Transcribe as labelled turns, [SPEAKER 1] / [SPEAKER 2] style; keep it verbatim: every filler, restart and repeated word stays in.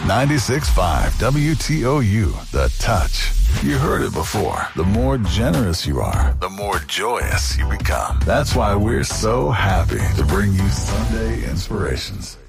[SPEAKER 1] ninety-six point five W T O U, The Touch. You heard it before. The more generous you are, the more joyous you become. That's why we're so happy to bring you Sunday Inspirations.